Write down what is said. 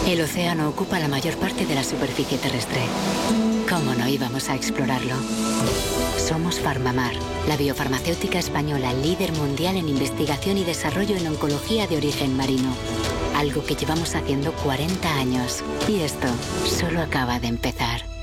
El océano ocupa la mayor parte de la superficie terrestre. ¿Cómo no íbamos a explorarlo? Somos Farmamar, la biofarmacéutica española líder mundial en investigación y desarrollo en oncología de origen marino. Algo que llevamos haciendo 40 años. Y esto solo acaba de empezar.